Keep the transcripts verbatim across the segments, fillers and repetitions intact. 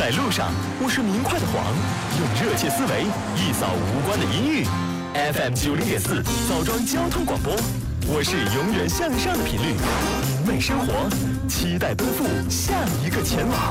在路上，我是明快的黄，用热切思维一扫无关的阴郁。F M 九零点四枣庄交通广播，我是永远向上的频率，明媚生活，期待奔赴下一个前往。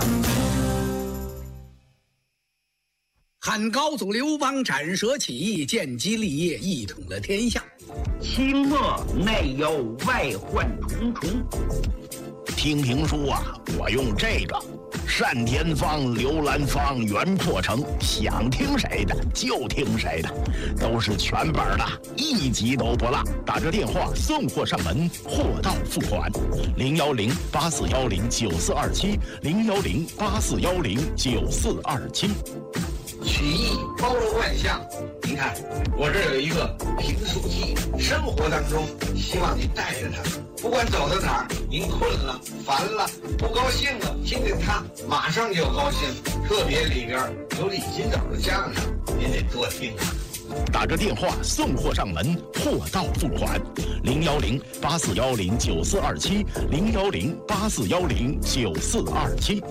汉高祖刘邦斩蛇起义，建基立业，一统了天下。 清末内忧外患重重。 听评书啊，我用这个单田芳、刘兰芳、袁阔成，想听谁的就听谁的，都是全本的，一集都不落。打这电话送货上门，货到付款。零幺零八四幺零九四二七，零幺零八四幺零九四二七。 曲艺包罗万象，您看，我这儿有一个评书机，生活当中希望你带着它，不管走到哪儿，您困了、烦了、不高兴了，听见它马上就高兴。特别里边有李金斗的相声，您得多听啊。 打着电话送货上门，货到付款。零幺零八四幺零九四二七，零幺零八四幺零九四二七。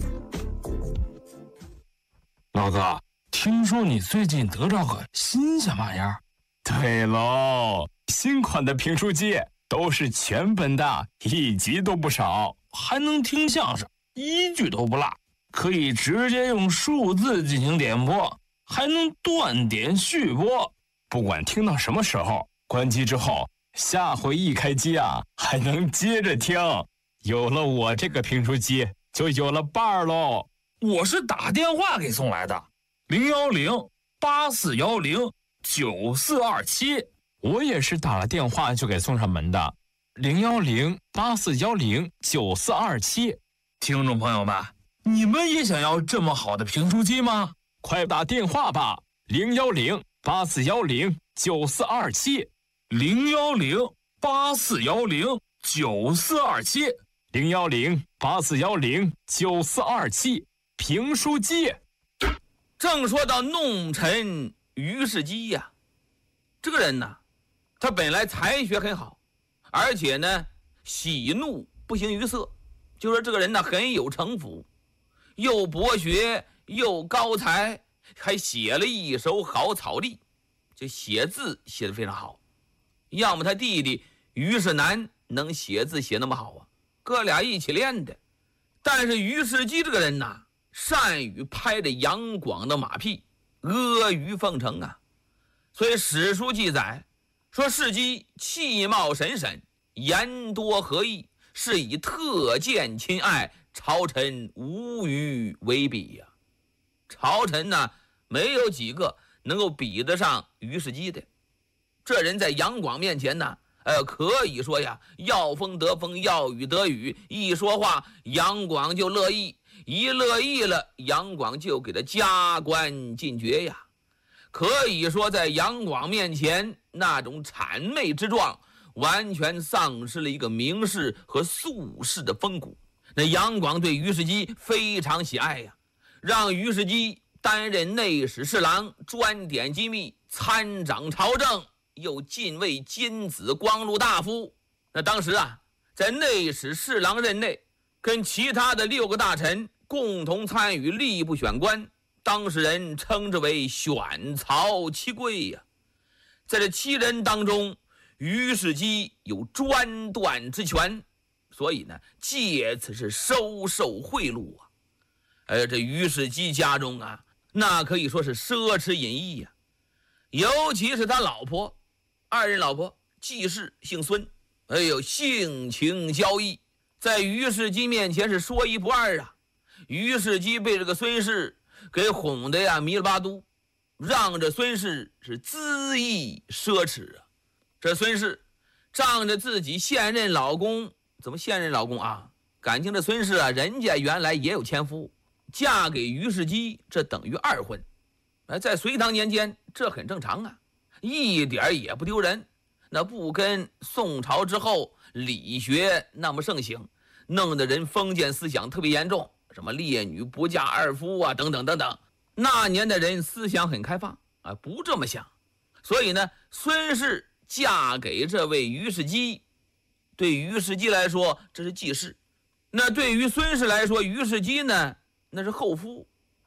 老子听说你最近得着个新鲜玩意儿？ 对喽，新款的评书机都是全本的，一集都不少， 还能听相声，一句都不落，可以直接用数字进行点播，还能断点续播。 不管听到什么时候，关机之后，下回一开机啊，还能接着听。有了我这个评书机，就有了伴儿喽。 我是打电话给送来的，零幺零八四幺零九四二七。 我也是打了电话就给送上门的，零幺零八四幺零九四二七。 听众朋友们，你们也想要这么好的评书机吗？ 快打电话吧，零幺零八四幺零九四二七， 零幺零八四幺零九四二七， 零幺零八四幺零九四二七。评书机。 正说到弄臣于世基呀、啊，这个人呢，他本来才学很好，而且呢喜怒不形于色，就说这个人呢很有城府，又博学又高才，还写了一手好草隶，就写字写得非常好。要么他弟弟于世南能写字写那么好啊，哥俩一起练的。但是于世基这个人呐，善于拍着杨广的马屁，阿谀奉承啊。所以史书记载说，世基气貌神神，言多和义，是以特见亲爱，朝臣无与为比呀、啊。朝臣呢，没有几个能够比得上于世基的。这人在杨广面前呢，呃，可以说呀，要风得风，要雨得雨，一说话杨广就乐意，一乐意了，杨广就给他加官进爵呀。可以说在杨广面前，那种谄媚之状完全丧失了一个名士和术士的风骨。那杨广对于世基非常喜爱呀，让于世基担任内史侍郎，专点机密，参掌朝政，又进位金子光禄大夫。那当时啊，在内史侍郎任内，跟其他的六个大臣共同参与吏部选官，当事人称之为选曹七贵呀。在这七人当中，于世基有专断之权，所以呢，借此是收受贿赂啊。而这于世基家中啊，那可以说是奢侈隐逸呀、啊。尤其是他老婆，二任老婆季氏姓孙，哎呦，性情骄逸，在于世基面前是说一不二啊。于世基被这个孙氏给哄得呀迷了巴嘟，让这孙氏是恣意奢侈啊。这孙氏仗着自己现任老公，怎么现任老公啊？感情这孙氏啊，人家原来也有前夫，嫁给于世基，这等于二婚。哎，在隋唐年间，这很正常啊，一点也不丢人。那不跟宋朝之后理学那么盛行，弄得人封建思想特别严重，什么烈女不嫁二夫啊，等等等等。那年的人思想很开放啊，不这么想。所以呢，孙氏嫁给这位于世基，对于世基来说这是继室，那对于孙氏来说，于世基呢那是后夫，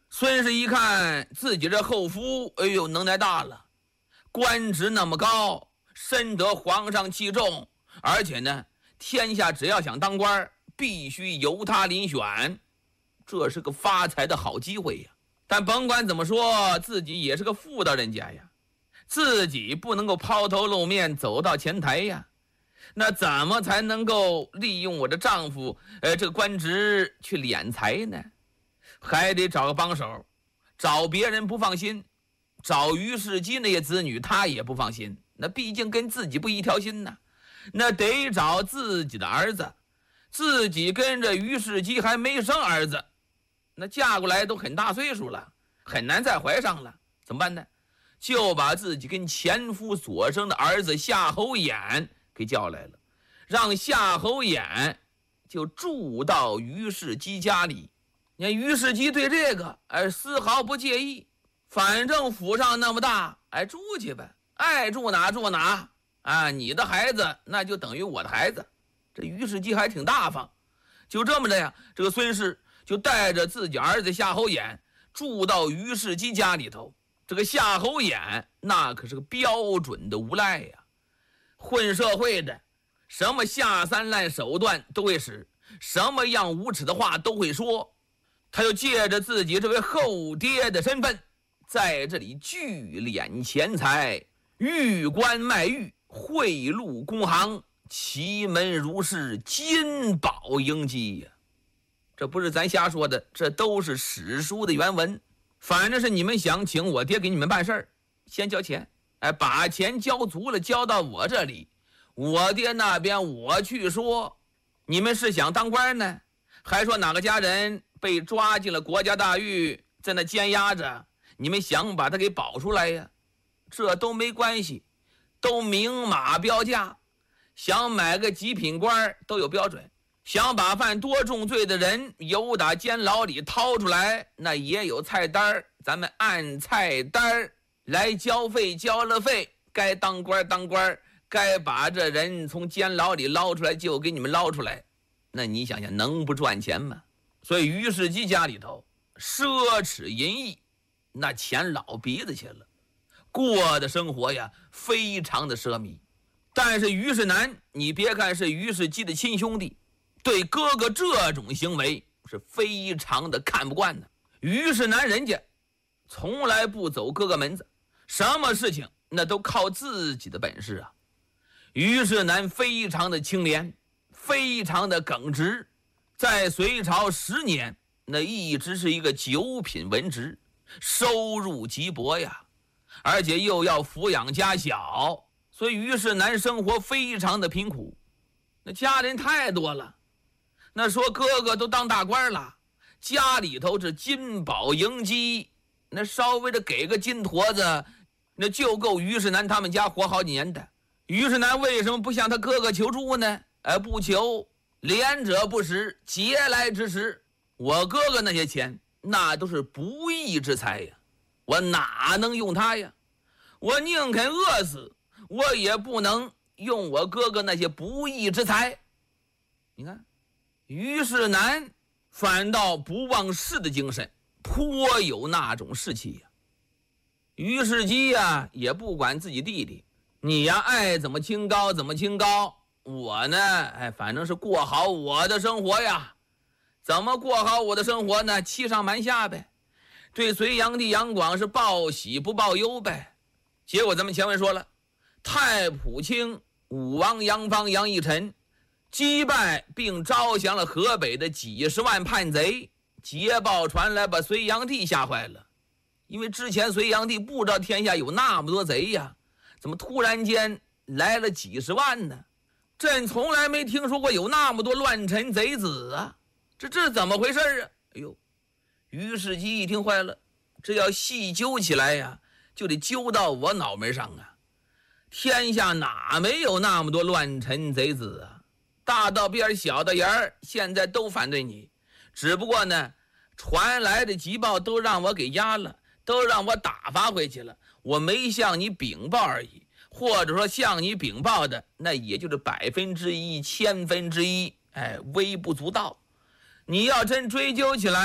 孙氏一看自己这后夫，哎呦，能耐大了，官职那么高，深得皇上器重，而且呢，天下只要想当官，必须由他遴选，这是个发财的好机会呀。但甭管怎么说，自己也是个妇道人家呀，自己不能够抛头露面走到前台呀，那怎么才能够利用我的丈夫呃这个官职去敛财呢？还得找个帮手，找别人不放心，找于世基那些子女他也不放心，那毕竟跟自己不一条心呢，那得找自己的儿子，自己跟着于世基还没生儿子，那嫁过来都很大岁数了，很难再怀上了，怎么办呢？就把自己跟前夫所生的儿子夏侯衍给叫来了，让夏侯衍就住到于世基家里。你看于世基对这个哎丝毫不介意，反正府上那么大，哎住去呗，爱住哪住哪啊，你的孩子那就等于我的孩子。这于世基还挺大方，就这么着呀，这个孙氏就带着自己儿子夏侯衍住到于世基家里头。这个夏侯衍那可是个标准的无赖呀，混社会的，什么下三滥手段都会使，什么样无耻的话都会说。他就借着自己这位后爹的身份，在这里聚敛钱财，玉官卖玉，贿赂公行，奇门如市，金宝盈积呀！这不是咱瞎说的，这都是史书的原文。反正是你们想请我爹给你们办事儿，先交钱，哎，把钱交足了，交到我这里，我爹那边我去说。你们是想当官呢，还说哪个家人被抓进了国家大狱，在那监押着，你们想把他给保出来呀？这都没关系，都明码标价，想买个极品官都有标准，想把犯多重罪的人由打监牢里掏出来，那也有菜单，咱们按菜单来交费，交了费该当官当官，该把这人从监牢里捞出来就给你们捞出来。那你想想能不赚钱吗？所以于世基家里头奢侈淫逸，那钱老鼻子去了，过的生活呀非常的奢靡。但是于世南，你别看是于世基的亲兄弟，对哥哥这种行为是非常的看不惯的。于世南人家从来不走哥哥门子，什么事情那都靠自己的本事啊。于世南非常的清廉，非常的耿直，在隋朝十年，那一直是一个九品文职，收入极薄呀，而且又要抚养家小，所以于世南生活非常的贫苦。那家人太多了，那说哥哥都当大官了，家里头是金宝盈积，那稍微的给个金坨子，那就够于世南他们家活好几年的。于世南为什么不向他哥哥求助呢？哎，不求，廉者不食，节来之食。我哥哥那些钱，那都是不义之财呀，我哪能用它呀？我宁肯饿死，我也不能用我哥哥那些不义之财。你看，于世南反倒不忘事的精神，颇有那种士气呀。于世基呀，也不管自己弟弟，你呀爱怎么清高怎么清高，我呢，哎，反正是过好我的生活呀。怎么过好我的生活呢？欺上瞒下呗，对隋炀帝杨广是报喜不报忧呗。结果咱们前文说了，太仆卿武王杨方杨义臣击败并招降了河北的几十万叛贼，捷报传来，把隋炀帝吓坏了。因为之前隋炀帝不知道天下有那么多贼呀，怎么突然间来了几十万呢？朕从来没听说过有那么多乱臣贼子啊，这这怎么回事啊？哎呦，于世基一听坏了，这要细究起来呀，就得揪到我脑门上啊。天下哪没有那么多乱臣贼子啊？大道边小的人儿现在都反对你，只不过呢，传来的急报都让我给压了，都让我打发回去了，我没向你禀报而已。或者说向你禀报的，那也就是百分之一、千分之一，哎，微不足道。你要真追究起来，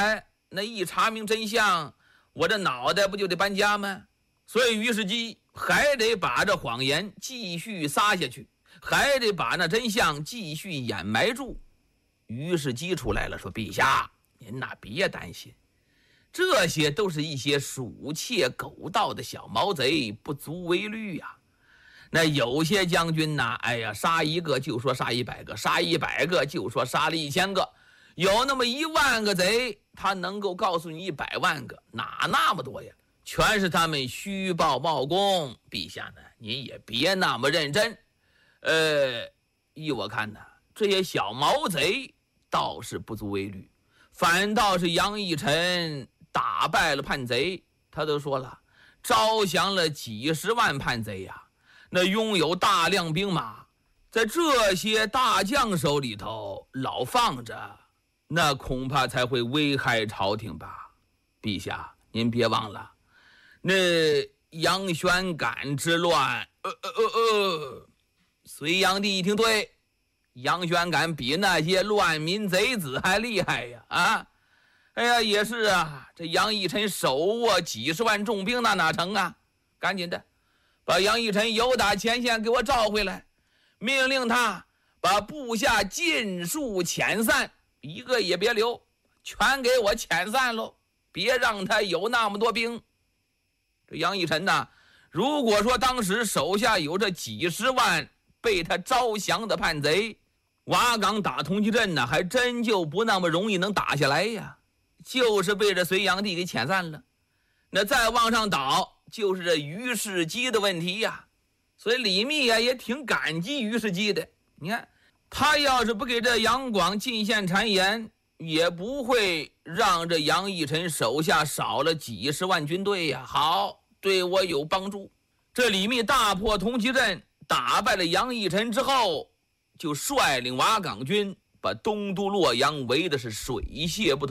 那一查明真相，我这脑袋不就得搬家吗？所以于世基还得把这谎言继续撒下去，还得把那真相继续掩埋住。于世基出来了，说：“陛下，您呐别担心，这些都是一些鼠窃狗盗的小毛贼，不足为虑呀、啊。那有些将军呐，哎呀，杀一个就说杀一百个，杀一百个就说杀了一千个，有那么一万个贼，他能够告诉你一百万个，哪那么多呀？全是他们虚报冒功。陛下呢，您也别那么认真。呃，依我看呢，这些小毛贼倒是不足为虑，反倒是杨义臣打败了叛贼。他都说了，招降了几十万叛贼呀、啊，那拥有大量兵马，在这些大将手里头老放着，那恐怕才会危害朝廷吧。陛下，您别忘了，那杨玄感之乱，呃呃呃呃，隋炀帝一听，对，杨玄感比那些乱民贼子还厉害呀！啊，哎呀，也是啊，这杨义臣手握几十万重兵，那哪成啊？赶紧的，把杨义臣由打前线给我召回来，命令他把部下尽数遣散，一个也别留，全给我遣散喽，别让他有那么多兵。这杨义臣呐，如果说当时手下有这几十万被他招降的叛贼，瓦岗打通缉镇呢，还真就不那么容易能打下来呀，就是被这隋炀帝给遣散了。那再往上倒，就是这于世基的问题呀。所以李密呀也挺感激于世基的。你看，他要是不给这杨广进献谗言，也不会让这杨义臣手下少了几十万军队呀。好，对我有帮助。这李密大破通缉镇，打败了杨义臣之后，就率领瓦岗军把东都洛阳围的是水泄不通。